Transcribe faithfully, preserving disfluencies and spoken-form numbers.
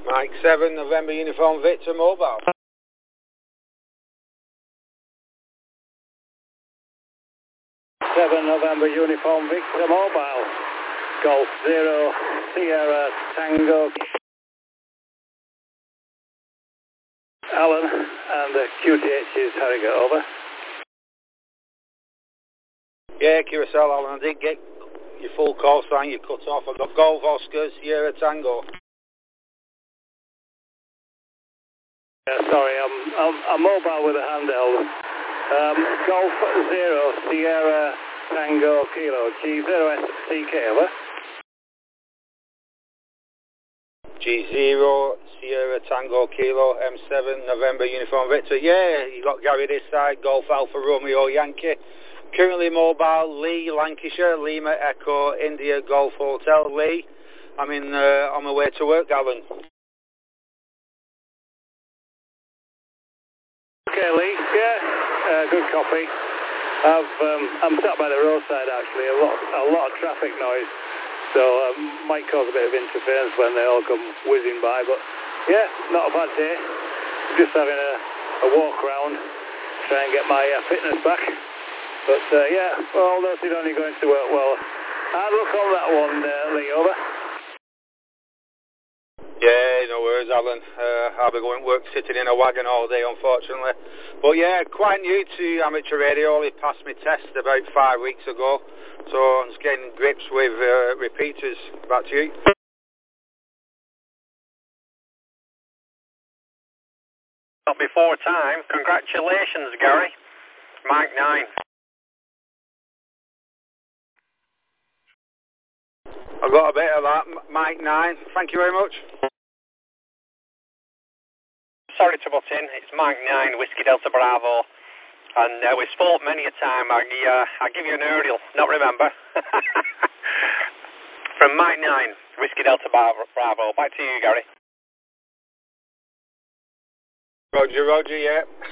Mike seven, November Uniform Victor Mobile. seven, November Uniform Victor Mobile. Golf zero, Sierra Tango. Alan, and the Q T H is Harrogate, over. Yeah, Curacao, Alan, I did get your full call sign, you cut off. I've got Golf Oscar, Sierra Tango. Yeah, sorry, I'm, I'm, I'm mobile with a handheld. Um, Golf zero, Sierra Tango Kilo, G zero S C K, over. G zero, Sierra Tango Kilo, M seven, November Uniform Victor. Yeah, you got Gary this side, Golf Alpha Romeo Yankee. Currently mobile, Lee, Lancashire, Lima Echo, India Golf Hotel, Lee. I'm in, uh, on my way to work, Alan. Okay, Lee, yeah, uh, good copy. I've, um, I'm sat by the roadside actually, a lot, a lot of traffic noise. So um, might cause a bit of interference when they all come whizzing by, but yeah, not a bad day. Just having a, a walk around, try and get my uh, fitness back. But uh, yeah, well, those is only going to work well. Hard luck on that one, uh, Lee, over. Yeah, no worries, Alan. Uh, I'll be going to work sitting in a wagon all day, unfortunately. But yeah, quite new to amateur radio. Only passed my test about five weeks ago. So I'm just getting grips with uh, repeaters. Back to you. Not before time. Congratulations, Gary. Mike nine. I got a bit of that. Mike nine. Thank you very much. Sorry to butt in. It's Mike nine, Whiskey Delta Bravo. And uh, we spoke many a time. I, uh, I give you an aerial, not remember. From Mike nine, Whiskey Delta Bravo. Back to you, Gary. Roger, Roger, yeah.